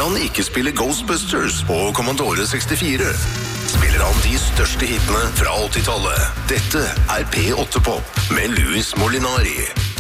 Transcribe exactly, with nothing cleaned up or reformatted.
når han ikke spiller Ghostbusters på Commodore sekstifire? Spiller han de største hitene fra åttitallet? Dette er P åtte Pop med Louis Molinari.